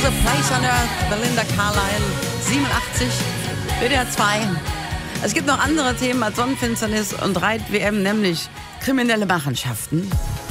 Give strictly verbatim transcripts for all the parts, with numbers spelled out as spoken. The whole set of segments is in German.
There's a Place on Earth, Belinda Carlisle, siebenundachtzig, W D R zwei. Es gibt noch andere Themen als Sonnenfinsternis und Reit-W M, nämlich kriminelle Machenschaften.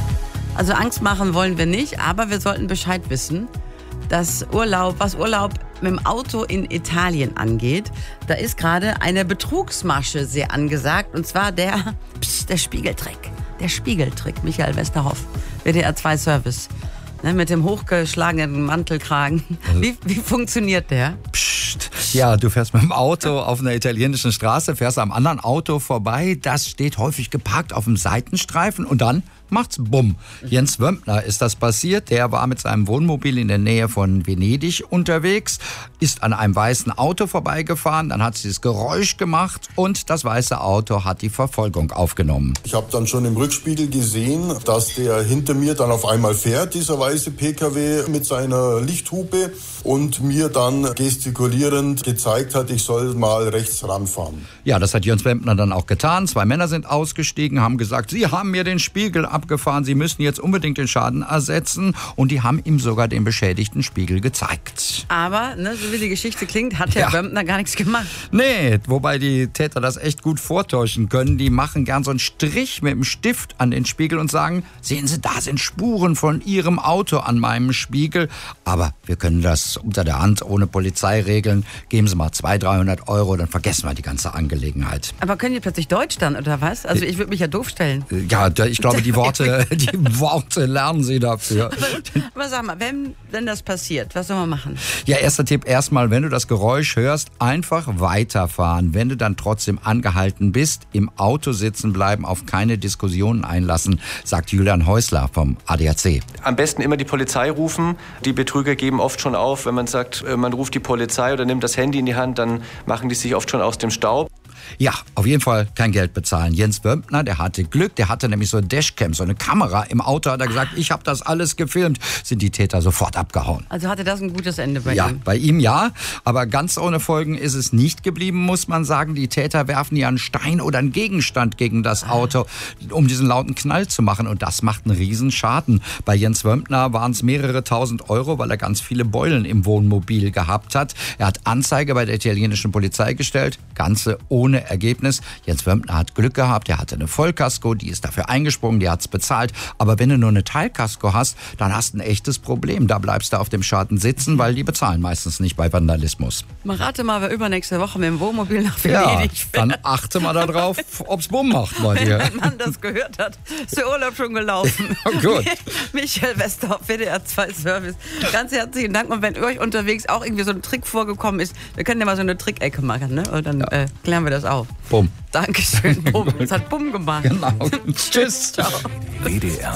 Also Angst machen wollen wir nicht, aber wir sollten Bescheid wissen, dass Urlaub, was Urlaub mit dem Auto in Italien angeht, da ist gerade eine Betrugsmasche sehr angesagt, und zwar der, pst, der Spiegeltrick. Der Spiegeltrick, Michael Westerhoff, W D R zwei Service. Ne, mit dem hochgeschlagenen Mantelkragen. Wie, wie funktioniert der? Psst. Ja, du fährst mit dem Auto auf einer italienischen Straße, fährst am anderen Auto vorbei, das steht häufig geparkt auf dem Seitenstreifen und dann macht's bumm. Jens Wömpner ist das passiert. Der war mit seinem Wohnmobil in der Nähe von Venedig unterwegs, ist an einem weißen Auto vorbeigefahren, dann hat sie das Geräusch gemacht und das weiße Auto hat die Verfolgung aufgenommen. Ich habe dann schon im Rückspiegel gesehen, dass der hinter mir dann auf einmal fährt, dieser weiße P K W mit seiner Lichthupe, und mir dann gestikulierend gezeigt hat, ich soll mal rechts ranfahren. Ja, das hat Jens Wömpner dann auch getan. Zwei Männer sind ausgestiegen, haben gesagt, sie haben mir den Spiegel abgefahren, sie müssen jetzt unbedingt den Schaden ersetzen, und die haben ihm sogar den beschädigten Spiegel gezeigt. Aber, ne, so wie die Geschichte klingt, hat Herr Ja. Wömpner gar nichts gemacht. Nee, wobei die Täter das echt gut vortäuschen können. Die machen gern so einen Strich mit dem Stift an den Spiegel und sagen, sehen Sie, da sind Spuren von Ihrem Auto an meinem Spiegel. Aber wir können das unter der Hand, ohne Polizeiregeln. Geben Sie mal zweihundert, dreihundert Euro, dann vergessen wir die ganze Angelegenheit. Aber können die plötzlich Deutsch dann, oder was? Also ich würde mich ja doof stellen. Ja, da- ich glaube, die Worte, die Worte lernen Sie dafür. Aber sag mal, wenn, wenn das passiert, was soll man machen? Ja, erster Tipp erstmal, wenn du das Geräusch hörst, einfach weiterfahren. Wenn du dann trotzdem angehalten bist, im Auto sitzen bleiben, auf keine Diskussionen einlassen, sagt Julian Häusler vom A D A C. Am besten immer die Polizei rufen. Die Betrüger geben oft schon auf, wenn man sagt, man ruft die Polizei oder nimmt das Handy in die Hand, dann machen die sich oft schon aus dem Staub. Ja, auf jeden Fall kein Geld bezahlen. Jens Wömpner, der hatte Glück, der hatte nämlich so eine Dashcam, so eine Kamera im Auto, hat er gesagt, ich habe das alles gefilmt, sind die Täter sofort abgehauen. Also hatte das ein gutes Ende bei Ja, ihm? bei ihm ja, aber ganz ohne Folgen ist es nicht geblieben, muss man sagen. Die Täter werfen ja einen Stein oder einen Gegenstand gegen das Auto, um diesen lauten Knall zu machen, und das macht einen riesen Schaden. Bei Jens Wömpner waren es mehrere tausend Euro, weil er ganz viele Beulen im Wohnmobil gehabt hat. Er hat Anzeige bei der italienischen Polizei gestellt, Ganze ohne Ergebnis. Jens Wömpner hat Glück gehabt, er hatte eine Vollkasko, die ist dafür eingesprungen, die hat's bezahlt. Aber wenn du nur eine Teilkasko hast, dann hast du ein echtes Problem. Da bleibst du auf dem Schaden sitzen, weil die bezahlen meistens nicht bei Vandalismus. Mal rate mal, wer übernächste Woche mit dem Wohnmobil nach Ja, Venedig fährt. dann achte mal darauf, ob's Bumm macht bei dir. Wenn man das gehört hat, ist der Urlaub schon gelaufen. Oh, gut. Michael Westerhoff, W D R zwei Service. Ganz herzlichen Dank. Und wenn euch unterwegs auch irgendwie so ein Trick vorgekommen ist, wir können ja mal so eine Trickecke machen, ne? Und dann äh, klären wir das auf. Bumm. Dankeschön, Bumm. Es hat Bumm gemacht. Genau. Tschüss. Ciao. W D R